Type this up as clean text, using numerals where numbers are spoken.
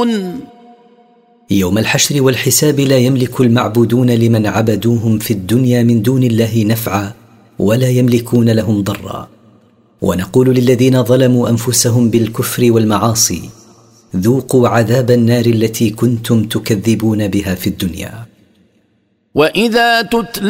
يملكون. يوم الحشر والحساب لا يملك المعبودون لمن عبدوهم في الدنيا من دون الله نفعا ولا يملكون لهم ضرا. ونقول للذين ظلموا أنفسهم بالكفر والمعاصي ذوقوا عذاب النار التي كنتم تكذبون بها في الدنيا. وإذا تتلى